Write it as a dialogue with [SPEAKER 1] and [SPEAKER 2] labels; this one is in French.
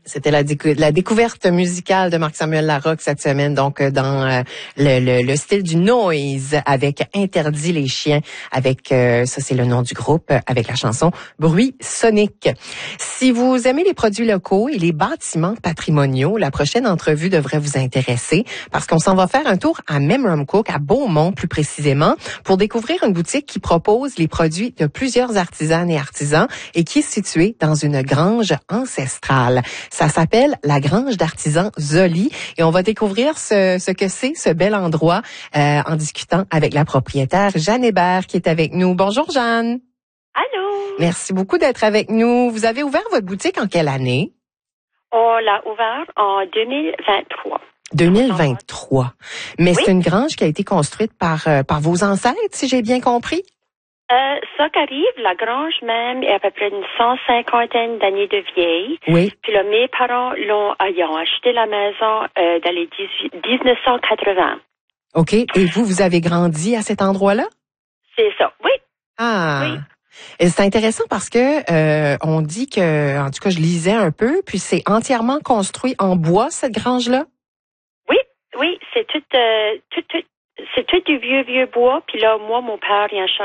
[SPEAKER 1] C'était la découverte musicale de Marc-Samuel Larocque cette semaine, donc dans le style du noise avec Interdit les chiens, avec ça c'est le nom du groupe, avec la chanson Bruit sonique. Si vous aimez les produits locaux et les bâtiments patrimoniaux, la prochaine entrevue devrait vous intéresser parce qu'on s'en va faire un tour à Memramcook, à Beaumont plus précisément, pour découvrir une boutique qui propose les produits de plusieurs artisanes et artisans et qui est située dans une grange ancestrale. Ça s'appelle la Grange d'artisans Zoli et on va découvrir ce que c'est, ce bel endroit, en discutant avec la propriétaire Jeanne Hébert qui est avec nous. Bonjour Jeanne.
[SPEAKER 2] Allô.
[SPEAKER 1] Merci beaucoup d'être avec nous. Vous avez ouvert votre boutique en quelle année?
[SPEAKER 2] On l'a ouvert en 2023.
[SPEAKER 1] 2023. Mais
[SPEAKER 2] oui.
[SPEAKER 1] C'est une grange qui a été construite par vos ancêtres, si j'ai bien compris?
[SPEAKER 2] Ça qu'arrive, la grange même est à peu près une 150aine d'années de vieille.
[SPEAKER 1] Oui.
[SPEAKER 2] Puis là, mes parents ont acheté la maison dans les 1980.
[SPEAKER 1] OK. Et vous avez grandi à cet endroit-là?
[SPEAKER 2] C'est ça, oui.
[SPEAKER 1] Ah.
[SPEAKER 2] Oui.
[SPEAKER 1] Et c'est intéressant parce que on dit que, en tout cas, je lisais un peu, puis c'est entièrement construit en bois, cette grange-là?
[SPEAKER 2] Oui, c'est tout du vieux bois. Puis là, moi, mon père, il a